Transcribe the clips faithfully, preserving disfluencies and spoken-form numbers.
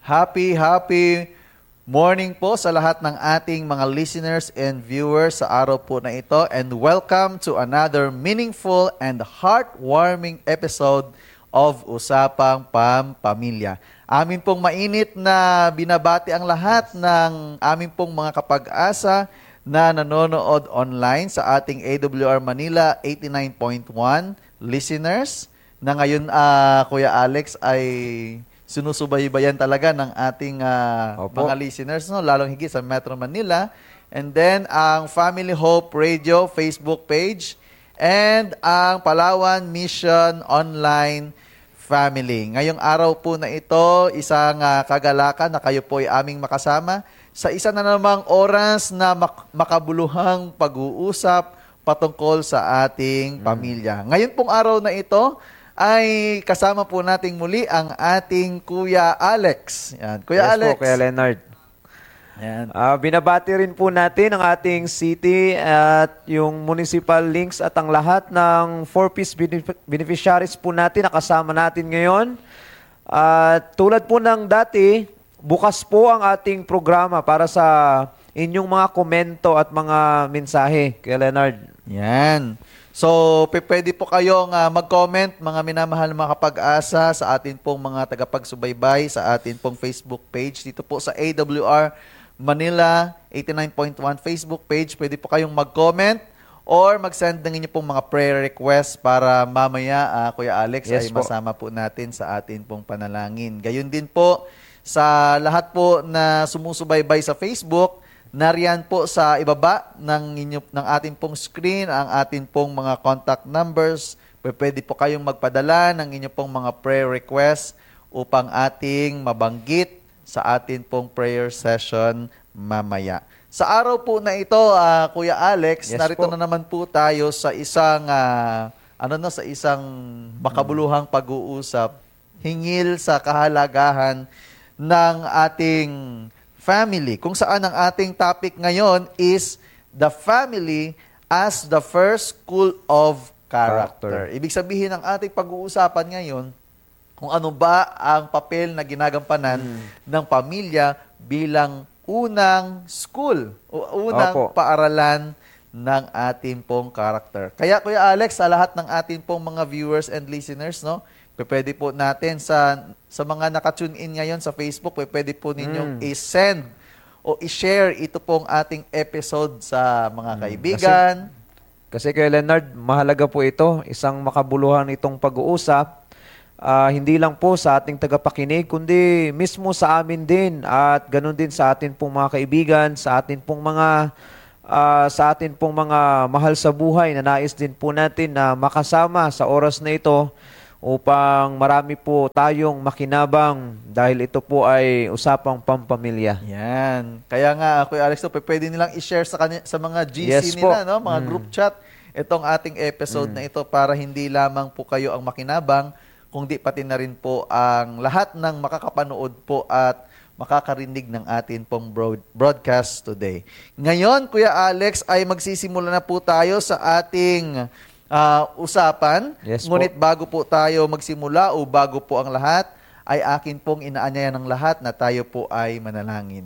Happy, happy morning po sa lahat ng ating mga listeners and viewers sa araw po na ito. And welcome to another meaningful and heartwarming episode of Usapang Pampamilya. Amin pong mainit na binabati ang lahat ng amin pong mga kapag-asa na nanonood online sa ating A W R Manila eighty-nine point one listeners na ngayon, uh, Kuya Alex, ay sinusubaybayan talaga ng ating uh, mga listeners, no? Lalong higit sa Metro Manila. And then, ang Family Hope Radio Facebook page and ang Palawan Mission Online Family. Ngayong araw po na ito, isang uh, kagalakan na kayo po ay aming makasama sa isa na namang oras na mak- makabuluhang pag-uusap patungkol sa ating pamilya. Ngayon pong araw na ito, ay kasama po nating muli ang ating Kuya Alex. Yan. Kuya yes Alex. Po, Kuya Leonard. Yan. Uh, binabati rin po natin ang ating city at yung municipal links at ang lahat ng four-piece benef- beneficiaries po natin na kasama natin ngayon. At uh, tulad po ng dati, bukas po ang ating programa para sa inyong mga komento at mga mensahe, Kuya Leonard. Yan. So, pwede po kayong uh, mag-comment, mga minamahal mga kapag-asa, sa atin pong mga tagapagsubaybay, sa atin pong Facebook page. Dito po sa A W R Manila eighty-nine point one Facebook page, pwede po kayong mag-comment or mag-send ng inyo pong mga prayer request para mamaya, uh, Kuya Alex, yes ay po. masama po natin sa atin pong panalangin. Gayun din po, sa lahat po na sumusubaybay sa Facebook, nariyan po sa ibaba ng, inyo, ng ating pong screen ang ating pong mga contact numbers. Pwede po kayong magpadala ng inyo pong mga prayer requests upang ating mabanggit sa ating pong prayer session mamaya. Sa araw po na ito, uh, Kuya Alex, yes narito po. na naman po tayo sa isang uh, ano na sa isang makabuluhang pag-uusap hingil sa kahalagahan ng ating family, kung saan ang ating topic ngayon is the family as the first school of character. character. Ibig sabihin ng ating pag-uusapan ngayon, kung ano ba ang papel na ginagampanan hmm. ng pamilya bilang unang school o unang Opo. paaralan ng ating pong character. Kaya Kuya Alex, sa lahat ng ating pong mga viewers and listeners, no, pwede po natin sa sa mga naka-tune in ngayon sa Facebook, pwede po ninyong mm. i-send o i-share ito pong ating episode sa mga mm. kaibigan. Kasi, kasi kay Leonard, mahalaga po ito, isang makabuluhan itong pag-uusap, uh, hindi lang po sa ating tagapakinig, kundi mismo sa amin din at ganun din sa atin pong mga kaibigan, sa atin pong mga uh, sa atin pong mga mahal sa buhay na nais din po natin na makasama sa oras na ito upang marami po tayong makinabang dahil ito po ay usapang pampamilya. Yan. Kaya nga, Kuya Alex, to, pwede nilang i-share sa, kanya, sa mga G C yes nila, po. no? Mga mm. group chat, itong ating episode mm. na ito para hindi lamang po kayo ang makinabang, kundi pati na rin po ang lahat ng makakapanood po at makakarinig ng atin pong broad, broadcast today. Ngayon, Kuya Alex, ay magsisimula na po tayo sa ating Uh, usapan. Yes, Ngunit po. bago po tayo magsimula o bago po ang lahat, ay akin pong inaanyaya ng lahat na tayo po ay manalangin.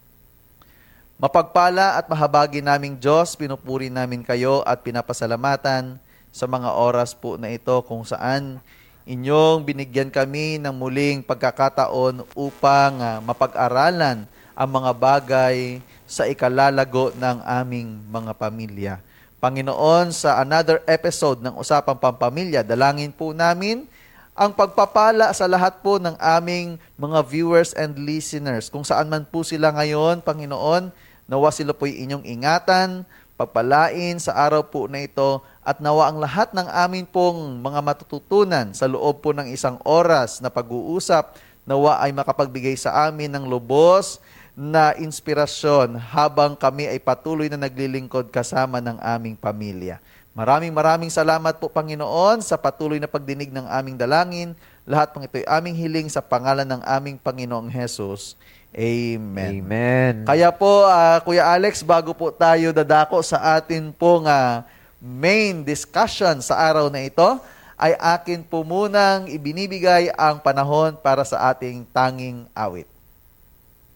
Mapagpala at mahabagi naming Diyos, pinupuri namin kayo at pinapasalamatan sa mga oras po na ito kung saan inyong binigyan kami ng muling pagkakataon upang uh, mapag-aralan ang mga bagay sa ikalalago ng aming mga pamilya. Panginoon, sa another episode ng Usapang Pampamilya, dalangin po namin ang pagpapala sa lahat po ng aming mga viewers and listeners. Kung saan man po sila ngayon, Panginoon, nawa sila po'y inyong ingatan, pagpalain sa araw po na ito, at nawa ang lahat ng amin pong mga matututunan sa loob po ng isang oras na pag-uusap, nawa ay makapagbigay sa amin ng lubos na inspirasyon habang kami ay patuloy na naglilingkod kasama ng aming pamilya. Maraming maraming salamat po, Panginoon, sa patuloy na pagdinig ng aming dalangin. Lahat ng ito ay aming hiling sa pangalan ng aming Panginoong Hesus. Amen. Amen. Kaya po, uh, Kuya Alex, bago po tayo dadako sa atin pong uh, main discussion sa araw na ito, ay akin po munang ibinibigay ang panahon para sa ating tanging awit.